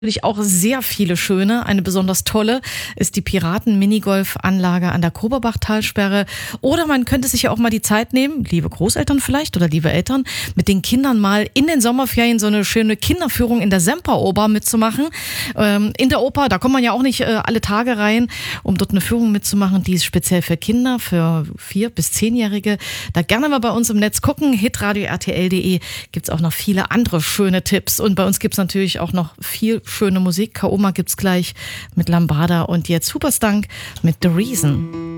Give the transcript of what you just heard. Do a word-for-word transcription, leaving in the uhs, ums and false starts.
Natürlich auch sehr viele schöne. Eine besonders tolle ist die Piraten-Minigolf-Anlage an der Koberbach-Talsperre. Oder man könnte sich ja auch mal die Zeit nehmen, liebe Großeltern vielleicht oder liebe Eltern, mit den Kindern mal in den Sommerferien so eine schöne Kinderführung in der Semperoper mitzumachen. Ähm, in der Oper, da kommt man ja auch nicht äh, alle Tage rein, um dort eine Führung mitzumachen. Die ist speziell für Kinder, für vier- bis zehnjährige. Da gerne mal bei uns im Netz gucken. hitradio r t l punkt d e gibt's auch noch viele andere schöne Tipps. Und bei uns gibt's natürlich auch noch viel schöne Musik. Kaoma gibt's gleich mit Lambada und jetzt Superstunk mit The Reason.